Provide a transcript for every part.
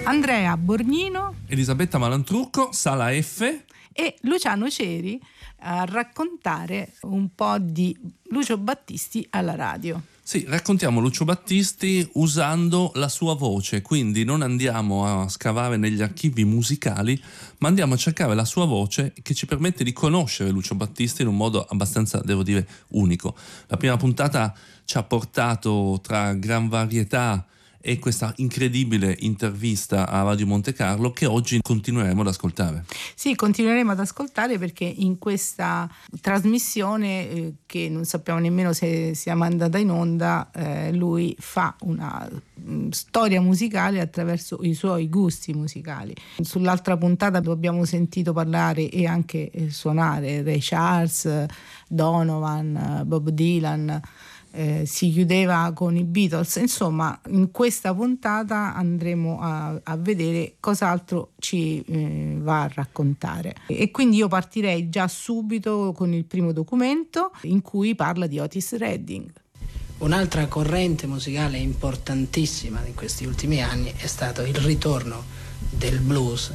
Andrea Borgnino, Elisabetta Malantrucco, Sala F e Luciano Ceri a raccontare un po' di Lucio Battisti alla radio. Sì, raccontiamo Lucio Battisti usando la sua voce, quindi non andiamo a scavare negli archivi musicali, ma andiamo a cercare la sua voce che ci permette di conoscere Lucio Battisti in un modo abbastanza, devo dire, unico. La prima puntata ci ha portato tra gran varietà e questa incredibile intervista a Radio Monte Carlo che oggi continueremo ad ascoltare. Sì, continueremo ad ascoltare perché in questa trasmissione che non sappiamo nemmeno se sia mandata in onda, lui fa una storia musicale attraverso i suoi gusti musicali. Sull'altra puntata abbiamo sentito parlare e anche suonare Ray Charles, Donovan, Bob Dylan. Si chiudeva con i Beatles. Insomma, in questa puntata andremo a vedere cos'altro ci va a raccontare, e quindi io partirei già subito con il primo documento in cui parla di Otis Redding. Un'altra corrente musicale importantissima in questi ultimi anni è stato il ritorno del blues,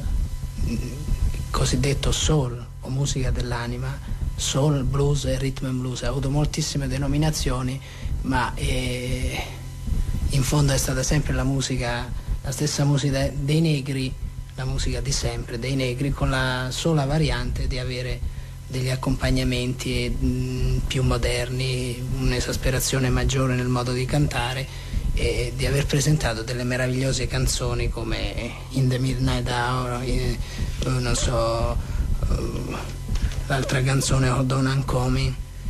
cosiddetto soul o musica dell'anima. Soul, blues e rhythm and blues ha avuto moltissime denominazioni, ma in fondo è stata sempre la musica, la stessa musica dei negri, la musica di sempre dei negri, con la sola variante di avere degli accompagnamenti più moderni, un'esasperazione maggiore nel modo di cantare e di aver presentato delle meravigliose canzoni come In the Midnight Hour, non so, l'altra canzone Hold On I'm Coming,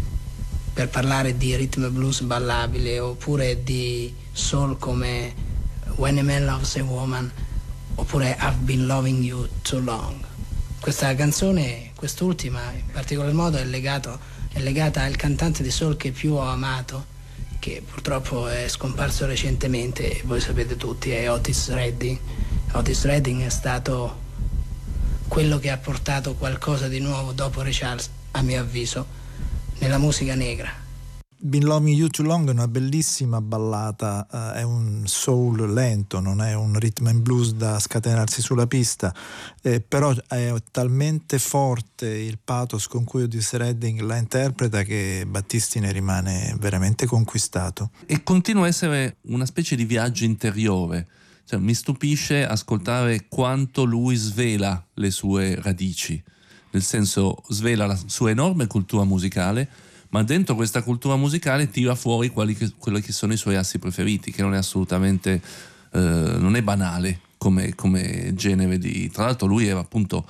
per parlare di rhythm blues ballabile, oppure di soul come When a Man Loves a Woman, oppure I've Been Loving You Too Long. Questa canzone, quest'ultima in particolar modo, è legata al cantante di soul che più ho amato, che purtroppo è scomparso recentemente, voi sapete tutti, è Otis Redding. Otis Redding è stato quello che ha portato qualcosa di nuovo dopo Ray Charles, a mio avviso, nella musica negra. Been Loving You Too Long è una bellissima ballata, è un soul lento, non è un rhythm and blues da scatenarsi sulla pista, però è talmente forte il pathos con cui Otis Redding la interpreta che Battisti ne rimane veramente conquistato. E continua a essere una specie di viaggio interiore. Cioè, mi stupisce ascoltare quanto lui svela le sue radici, nel senso svela la sua enorme cultura musicale, ma dentro questa cultura musicale tira fuori quelli che sono i suoi assi preferiti, che non è assolutamente non è banale come genere di. Tra l'altro lui era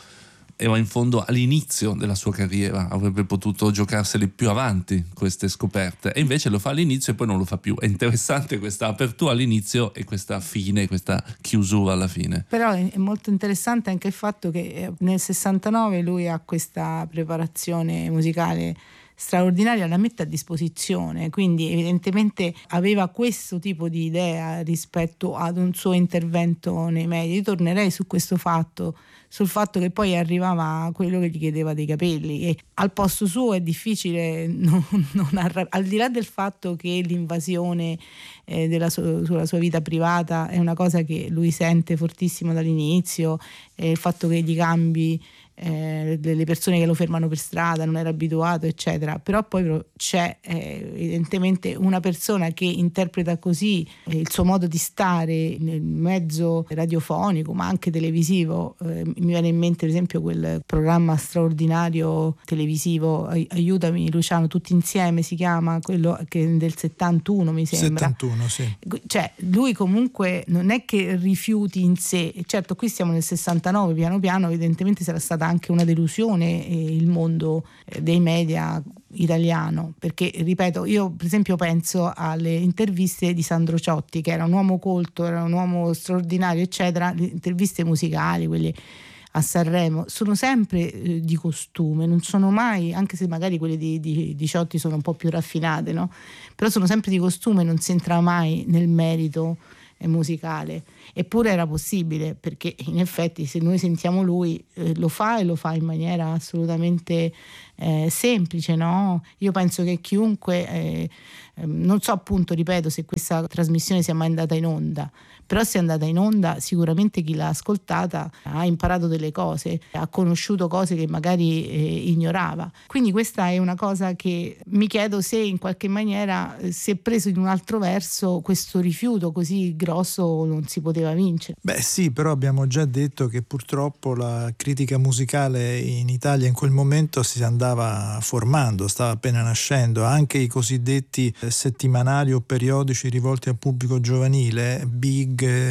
in fondo all'inizio della sua carriera, avrebbe potuto giocarseli più avanti queste scoperte, e invece lo fa all'inizio e poi non lo fa più. È interessante questa apertura all'inizio e questa fine, questa chiusura alla fine. Però è molto interessante anche il fatto che nel 69 lui ha questa preparazione musicale straordinaria, la mette a disposizione, quindi evidentemente aveva questo tipo di idea rispetto ad un suo intervento nei media. Io tornerei su questo fatto, sul fatto che poi arrivava quello che gli chiedeva dei capelli, e al posto suo è difficile al di là del fatto che l'invasione sulla sua vita privata è una cosa che lui sente fortissimo dall'inizio, il fatto che gli cambi le persone che lo fermano per strada, non era abituato eccetera, però poi c'è evidentemente una persona che interpreta così il suo modo di stare nel mezzo radiofonico ma anche televisivo. Mi viene in mente per esempio quel programma straordinario televisivo, aiutami Luciano, Tutti insieme si chiama, quello che del 71 mi sembra. 71, sì. Cioè lui comunque non è che rifiuti in sé, certo qui siamo nel 69, piano piano evidentemente sarà stata anche una delusione il mondo dei media italiano, perché ripeto, io per esempio penso alle interviste di Sandro Ciotti, che era un uomo colto, era un uomo straordinario eccetera. Le interviste musicali, quelle a Sanremo, sono sempre di costume, non sono mai, anche se magari quelle di Ciotti sono un po' più raffinate, no? Però sono sempre di costume, non si entra mai nel merito musicale. Eppure era possibile, perché in effetti se noi sentiamo lui lo fa, e lo fa in maniera assolutamente semplice, no? Io penso che chiunque Non so, appunto, ripeto, se questa trasmissione sia mai andata in onda, però se è andata in onda sicuramente chi l'ha ascoltata ha imparato delle cose, ha conosciuto cose che magari ignorava. Quindi questa è una cosa che mi chiedo se in qualche maniera, se preso in un altro verso, questo rifiuto così grosso non si poteva vincere. Beh sì, però abbiamo già detto che purtroppo la critica musicale in Italia in quel momento si andava formando, stava appena nascendo. Anche i cosiddetti settimanali o periodici rivolti al pubblico giovanile, Big,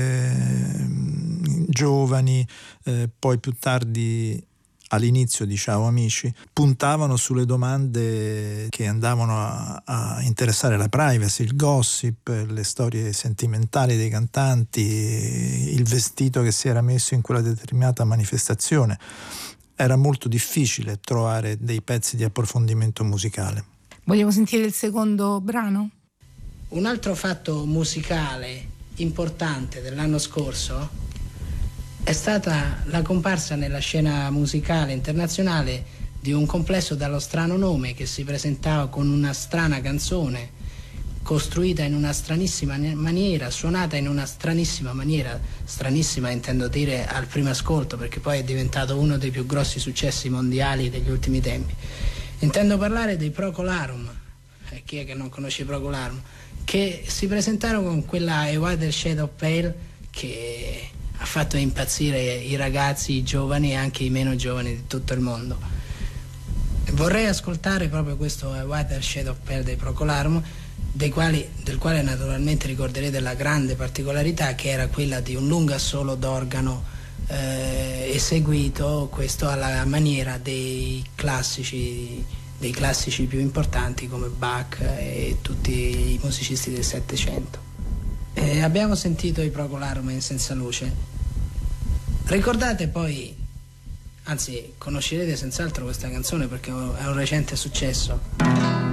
Giovani, poi più tardi all'inizio di Ciao Amici, puntavano sulle domande che andavano a interessare la privacy, il gossip, le storie sentimentali dei cantanti, il vestito che si era messo in quella determinata manifestazione. Era molto difficile trovare dei pezzi di approfondimento musicale. Vogliamo sentire il secondo brano? Un altro fatto musicale importante dell'anno scorso è stata la comparsa nella scena musicale internazionale di un complesso dallo strano nome che si presentava con una strana canzone costruita in una stranissima maniera, suonata in una stranissima maniera. Stranissima intendo dire al primo ascolto, perché poi è diventato uno dei più grossi successi mondiali degli ultimi tempi. Intendo parlare dei Procolarum. Chi è che non conosce i Procolarum? Che si presentarono con quella A Whiter Shade of Pale che ha fatto impazzire i ragazzi, i giovani e anche i meno giovani di tutto il mondo. Vorrei ascoltare proprio questo A Whiter Shade of Pale dei Procolarum, del quale naturalmente ricorderete la grande particolarità, che era quella di un lungo assolo d'organo eseguito, questo alla maniera dei classici più importanti come Bach e tutti i musicisti del Settecento. Abbiamo sentito i Procolarum in Senza Luce. Ricordate poi, anzi conoscerete senz'altro questa canzone perché è un recente successo.